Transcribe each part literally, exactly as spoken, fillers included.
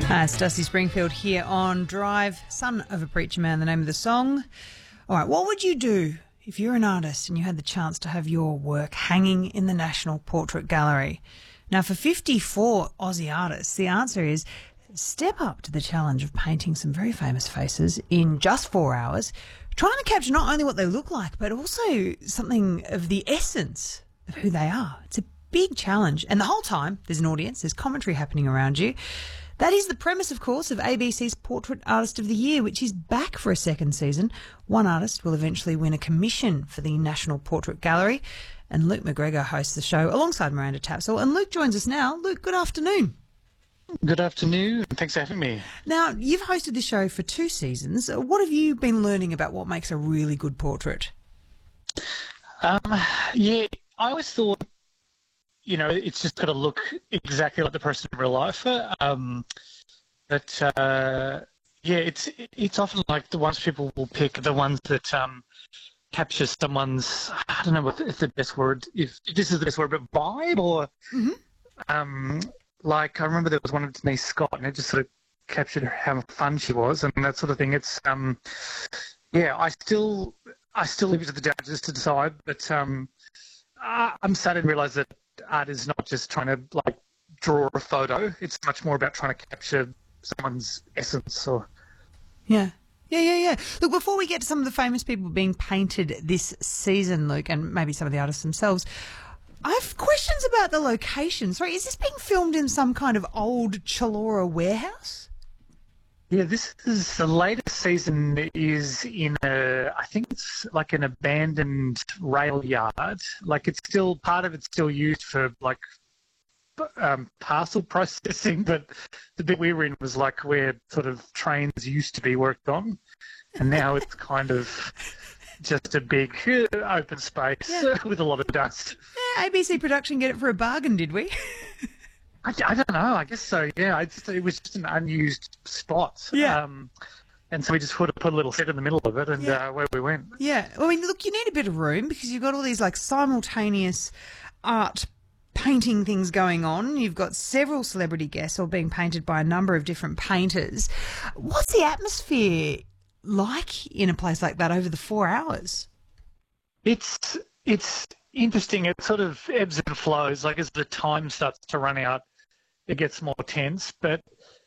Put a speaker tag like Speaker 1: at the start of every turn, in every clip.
Speaker 1: Uh, it's Dusty Springfield here on Drive, Son of a Preacher Man, the name of the song. All right, what would you do if you're an artist and you had the chance to have your work hanging in the National Portrait Gallery? Now, for fifty-four Aussie artists, the answer is step up to the challenge of painting some very famous faces in just four hours, trying to capture not only what they look like, but also something of the essence of who they are. It's a big challenge. And the whole time, there's an audience, there's commentary happening around you. That is the premise, of course, of A B C's Portrait Artist of the Year, which is back for a second season. One artist will eventually win a commission for the National Portrait Gallery, and Luke McGregor hosts the show alongside Miranda Tapsell. And Luke joins us now. Luke, good afternoon.
Speaker 2: Good afternoon. Thanks for having me.
Speaker 1: Now, you've hosted the show for two seasons. What have you been learning about what makes a really good portrait?
Speaker 2: Um, yeah, I always thought, you know, it's just got to look exactly like the person in real life. Um, but uh, yeah, it's it's often like the ones people will pick, the ones that um, capture someone's, I don't know what if the best word, if, if this is the best word, but vibe or
Speaker 1: Mm-hmm.
Speaker 2: um, like I remember there was one of Denise Scott, and it just sort of captured how fun she was and that sort of thing. It's um, yeah, I still I still leave it to the judges to decide, but um, I, I'm starting to realise that art is not just trying to like draw a photo. It's much more about trying to capture someone's essence. Or
Speaker 1: Yeah. Yeah, yeah, yeah. Look, before we get to some of the famous people being painted this season, Luke, and maybe some of the artists themselves, I have questions about the location. Sorry, is this being filmed in some kind of old Chilora warehouse?
Speaker 2: yeah, this is the latest season is in a, I think it's like an abandoned rail yard. Like it's still, part of it's still used for like um, parcel processing, but the bit we were in was like where sort of trains used to be worked on, and now it's kind of just a big uh, open space
Speaker 1: Yeah.
Speaker 2: with a lot of dust.
Speaker 1: Yeah, A B C Production get it for a bargain, did we?
Speaker 2: I, I don't know. I guess so. Yeah, it's, it was just an unused spot.
Speaker 1: Yeah.
Speaker 2: Um, and so we just put, put a little set in the middle of it, and
Speaker 1: Yeah.
Speaker 2: uh, where we went.
Speaker 1: Yeah. Well, I mean, look, you need a bit of room because you've got all these like simultaneous art painting things going on. You've got several celebrity guests all being painted by a number of different painters. What's the atmosphere like in a place like that over the four hours?
Speaker 2: It's it's interesting. It sort of ebbs and flows. Like as the time starts to run out, it gets more tense. But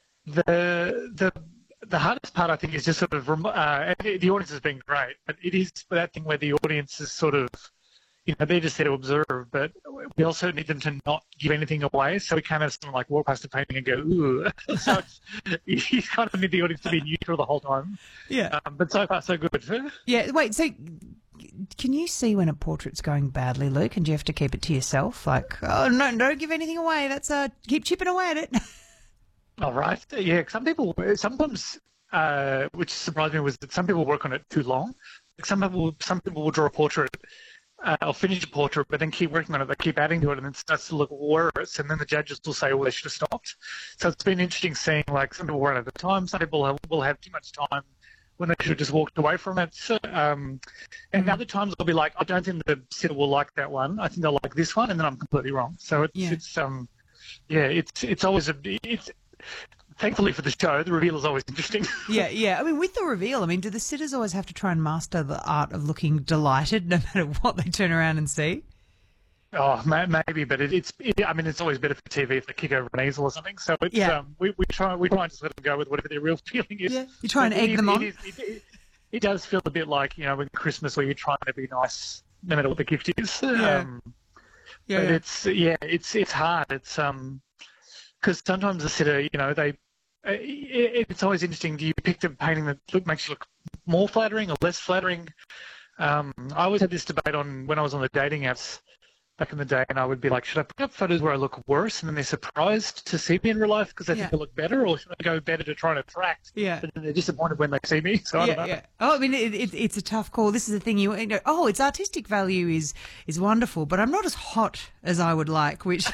Speaker 2: the the the hardest part, I think, is just sort of rem- uh, the audience has been great, but it is that thing where the audience is sort of, you know, they're just there to observe, but we also need them to not give anything away. So we can't have someone like walk past a painting and go, ooh. So it's, you kind of need the audience to be neutral the whole time.
Speaker 1: Yeah.
Speaker 2: Um, but so far, so good.
Speaker 1: Yeah. Wait, so can you see when a portrait's going badly, Luke, and do you have to keep it to yourself? Like, oh, no, don't give anything away. That's uh, keep chipping away at it.
Speaker 2: All right. Yeah. Some people, sometimes, uh, which surprised me was that some people work on it too long. Like some people, some people will draw a portrait, uh, or finish a portrait, but then keep working on it. They keep adding to it, and it starts to look worse. And then the judges will say, "Well, they should have stopped." So it's been interesting seeing like some people run out of time. Some people have, will have too much time when they should have just walked away from it. So, um, and other times they'll be like, "I don't think the sitter will like that one. I think they'll like this one," and then I'm completely wrong. So it's,
Speaker 1: Yeah.
Speaker 2: it's um, yeah, it's it's always a it's. Thankfully for the show, the reveal is always interesting.
Speaker 1: Yeah, yeah. I mean, with the reveal, I mean, do the sitters always have to try and master the art of looking delighted no matter what they turn around and see?
Speaker 2: Oh, may- maybe, but it, it's. It, I mean, it's always better for T V if they kick over an easel or something. So it's.
Speaker 1: Yeah.
Speaker 2: Um, we, we try we try and just let them go with whatever their real feeling is.
Speaker 1: Yeah, you try and
Speaker 2: But
Speaker 1: egg
Speaker 2: it,
Speaker 1: them
Speaker 2: it,
Speaker 1: on.
Speaker 2: It, is- it, it, it does feel a bit like, you know, with Christmas where you're trying to be nice no matter what the gift is.
Speaker 1: Yeah.
Speaker 2: Um,
Speaker 1: Yeah,
Speaker 2: but
Speaker 1: yeah.
Speaker 2: it's yeah, it's it's hard. It's um, because sometimes the sitter, you know, they. Uh, it, it's always interesting. Do you pick the painting that look, makes you look more flattering or less flattering? Um, I always had this debate on when I was on the dating apps back in the day, and I would be like, should I put up photos where I look worse and then they're surprised to see me in real life because they
Speaker 1: Yeah.
Speaker 2: think I look better, or should I go better to try and attract?
Speaker 1: Yeah.
Speaker 2: But then they're disappointed when they see me. So I don't
Speaker 1: Yeah,
Speaker 2: know.
Speaker 1: yeah. Oh, I mean, it, it, it's a tough call. This is the thing. You, you know, oh, its artistic value is is wonderful, but I'm not as hot as I would like, which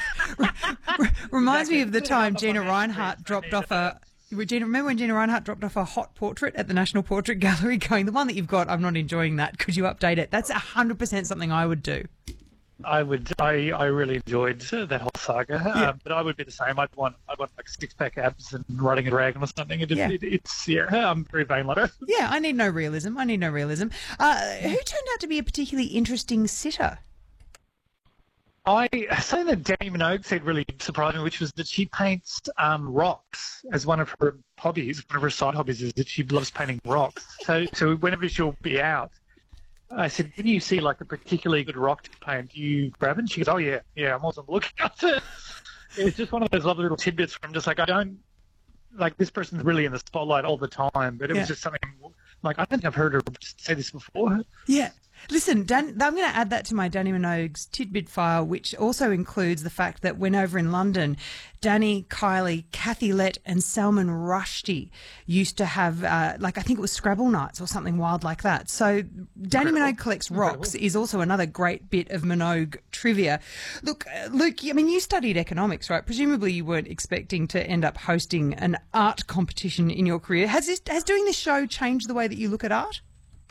Speaker 1: reminds me of the time Gina Reinhardt dropped off a. Gina, remember when Gina Reinhardt dropped off a hot portrait at the National Portrait Gallery going, the one that you've got, I'm not enjoying that. Could you update it? That's one hundred percent something I would do.
Speaker 2: I would. I, I really enjoyed uh, that whole saga.
Speaker 1: Yeah.
Speaker 2: Um, but I would be the same. I'd want. I'd want like six pack abs and riding a dragon or something. It,
Speaker 1: Yeah.
Speaker 2: it, it's yeah. I'm very vain like that.
Speaker 1: Yeah, I need no realism. I need no realism. Uh, who turned out to be a particularly interesting sitter?
Speaker 2: I something that Danny Minogue said really surprised me, which was that she paints um, rocks as one of her hobbies. One of her side hobbies is that she loves painting rocks. So, so whenever she'll be out, I said, "When you see like a particularly good rock to paint, do you grab it?" And she goes, "Oh yeah, yeah, I'm also looking at it." It's just one of those lovely little tidbits from just like I don't like this person's really in the spotlight all the time, but it
Speaker 1: Yeah.
Speaker 2: was just something like I don't think I've heard her say this before.
Speaker 1: Yeah. Listen, Dan, I'm going to add that to my Danny Minogue's tidbit file, which also includes the fact that when over in London, Danny, Kylie, Kathy Lett and Salman Rushdie used to have, uh, like, I think it was Scrabble nights or something wild like that. So Danny
Speaker 2: Incredible.
Speaker 1: Minogue Collects Rocks is also another great bit of Minogue trivia. Look, uh, Luke, I mean, you studied economics, right? Presumably you weren't expecting to end up hosting an art competition in your career. Has this, has doing this show changed the way that you look at art?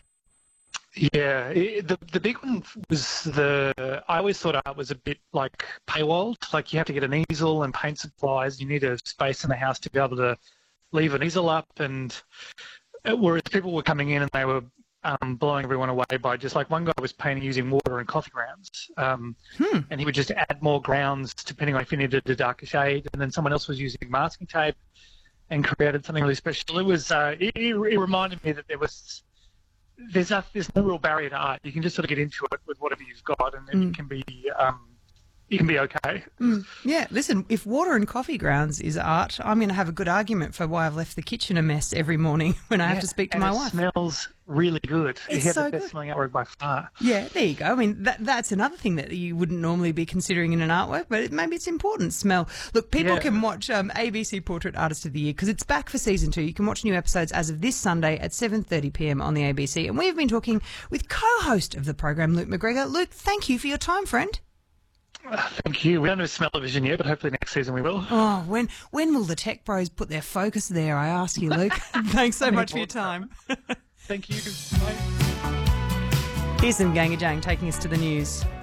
Speaker 2: Yeah, it, the the big one was the. I always thought art was a bit like paywalled. Like you have to get an easel and paint supplies. You need a space in the house to be able to leave an easel up. And uh, whereas people were coming in and they were um, blowing everyone away by just like one guy was painting using water and coffee grounds, um,
Speaker 1: Hmm.
Speaker 2: and he would just add more grounds depending on if he needed a darker shade. And then someone else was using masking tape and created something really special. It was. Uh, it, it reminded me that there was. There's a, there's no real barrier to art. You can just sort of get into it with whatever you've got, and then
Speaker 1: Mm.
Speaker 2: it can be um, you can be okay.
Speaker 1: Mm, yeah, listen, if water and coffee grounds is art, I'm going to have a good argument for why I've left the kitchen a mess every morning when I have
Speaker 2: Yeah,
Speaker 1: to speak to
Speaker 2: and
Speaker 1: my
Speaker 2: it
Speaker 1: wife.
Speaker 2: smells really good.
Speaker 1: It's
Speaker 2: He had
Speaker 1: so
Speaker 2: the best
Speaker 1: good.
Speaker 2: smelling artwork by far.
Speaker 1: Yeah, there you go. I mean, that, that's another thing that you wouldn't normally be considering in an artwork, but it, maybe it's important. Smell. Look, people
Speaker 2: Yeah.
Speaker 1: can watch um, A B C Portrait Artist of the Year because it's back for season two. You can watch new episodes as of this Sunday at seven thirty p m on the A B C. And we've been talking with co-host of the program, Luke McGregor. Luke, thank you for your time, friend.
Speaker 2: Uh, Thank you. We don't have smell-o-vision yet, but hopefully next season we will.
Speaker 1: Oh, when when will the tech bros put their focus there, I ask you, Luke? Thanks so much for your time.
Speaker 2: Thank you. Bye.
Speaker 1: Here's some Gangajang taking us to the news.